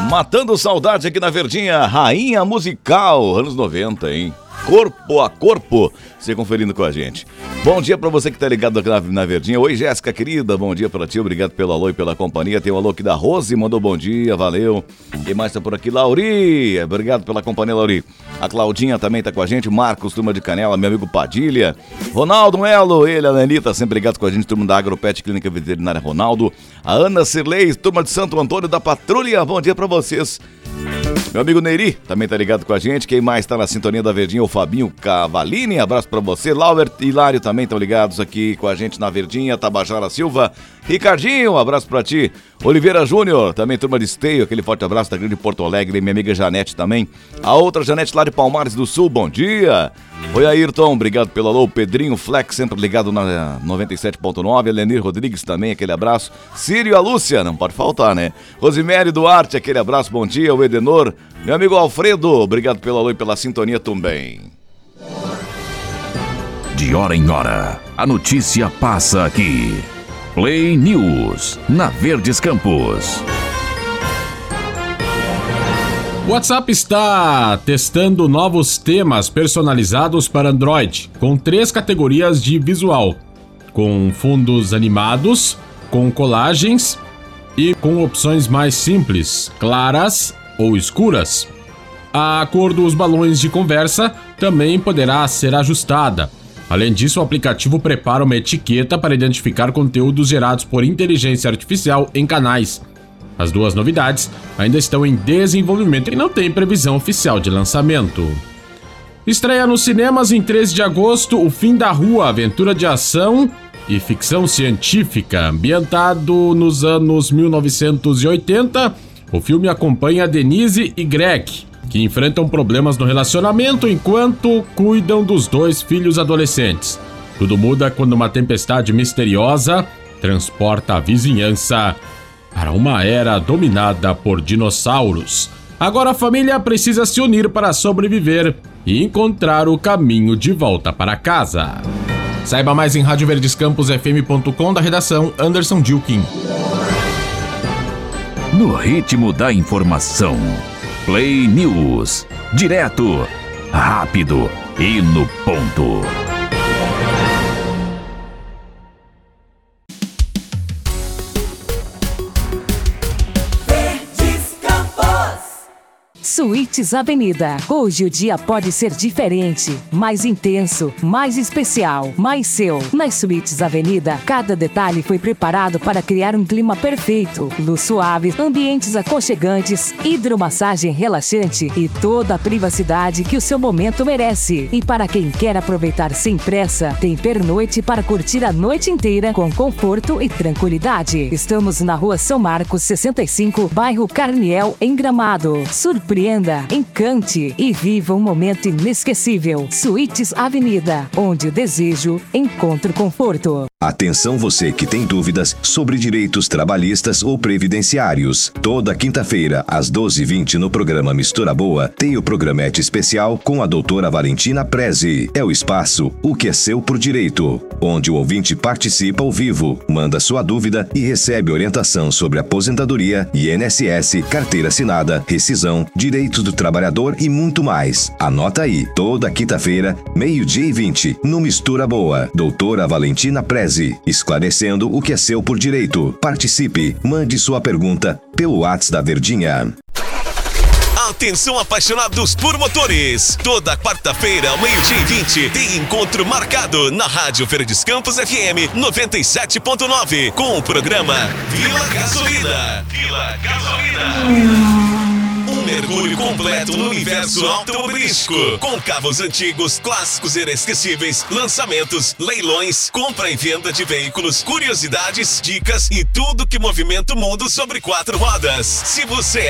Matando saudade aqui na Verdinha, rainha musical, anos 90, hein? Corpo a corpo, você conferindo com a gente. Bom dia pra você que tá ligado aqui na Verdinha. Oi, Jéssica, querida, bom dia pra ti, obrigado pelo alô e pela companhia. Tem um alô aqui da Rose, mandou bom dia, valeu. Quem mais tá por aqui? Lauri, obrigado pela companhia, Lauri. A Claudinha também tá com a gente, Marcos, turma de Canela, meu amigo Padilha. Ronaldo Melo, ele, a Lenita, sempre ligado com a gente, turma da Agropet Clínica Veterinária Ronaldo. A Ana Cirlei, turma de Santo Antônio da Patrulha, bom dia pra vocês. Meu amigo Neri também tá ligado com a gente. Quem mais tá na sintonia da Verdinha? O Fabinho Cavalini, abraço pra você. Laura e Hilário também estão ligados aqui com a gente na Verdinha. Tabajara Silva, Ricardinho, abraço pra ti. Oliveira Júnior, também turma de Esteio, aquele forte abraço da grande Porto Alegre. Minha amiga Janete também. A outra Janete lá de Palmares do Sul, bom dia. Oi, Ayrton, obrigado pelo alô. Pedrinho Flex, sempre ligado na 97.9. Lenir Rodrigues também, aquele abraço. Sírio e a Lúcia, não pode faltar, né? Rosemary Duarte, aquele abraço, bom dia. O Edenor, meu amigo Alfredo, obrigado pelo alô e pela sintonia também. De hora em hora, a notícia passa aqui. Play News, na Verdes Campos. O WhatsApp está testando novos temas personalizados para Android, com 3 categorias de visual, com fundos animados, com colagens e com opções mais simples, claras ou escuras. A cor dos balões de conversa também poderá ser ajustada. Além disso, o aplicativo prepara uma etiqueta para identificar conteúdos gerados por inteligência artificial em canais. As 2 novidades ainda estão em desenvolvimento e não tem previsão oficial de lançamento. Estreia nos cinemas em 13 de agosto O Fim da Rua, aventura de ação e ficção científica. Ambientado nos anos 1980, o filme acompanha Denise e Greg, que enfrentam problemas no relacionamento enquanto cuidam dos 2 filhos adolescentes. Tudo muda quando uma tempestade misteriosa transporta a vizinhança para uma era dominada por dinossauros. Agora a família precisa se unir para sobreviver e encontrar o caminho de volta para casa. Saiba mais em radioverdescamposfm.com, da redação Anderson Dilkin. No ritmo da informação, Play News, direto, rápido e no ponto. Suítes Avenida. Hoje o dia pode ser diferente, mais intenso, mais especial, mais seu. Nas Suítes Avenida, cada detalhe foi preparado para criar um clima perfeito. Luz suave, ambientes aconchegantes, hidromassagem relaxante e toda a privacidade que o seu momento merece. E para quem quer aproveitar sem pressa, tem pernoite para curtir a noite inteira com conforto e tranquilidade. Estamos na Rua São Marcos, 65, bairro Carniel, em Gramado. Surpreenda, encante e viva um momento inesquecível. Suítes Avenida, onde o desejo encontra conforto. Atenção você que tem dúvidas sobre direitos trabalhistas ou previdenciários. Toda quinta-feira, às 12h20, no programa Mistura Boa, tem o programete especial com a doutora Valentina Prezi. É o espaço O que é seu por direito, onde o ouvinte participa ao vivo, manda sua dúvida e recebe orientação sobre aposentadoria, INSS, carteira assinada, rescisão, direitos do trabalhador e muito mais. Anota aí, toda quinta-feira, 12h20, no Mistura Boa, doutora Valentina Prezi, esclarecendo o que é seu por direito. Participe, mande sua pergunta pelo WhatsApp da Verdinha. Atenção apaixonados por motores! Toda quarta-feira, ao 12h20, tem encontro marcado na Rádio Verdes Campos FM 97.9 com o programa Vila Gasolina. Vila Gasolina. Um mergulho completo no universo automobilístico, com carros antigos, clássicos e inesquecíveis, lançamentos, leilões, compra e venda de veículos, curiosidades, dicas e tudo que movimenta o mundo sobre 4 rodas. Se você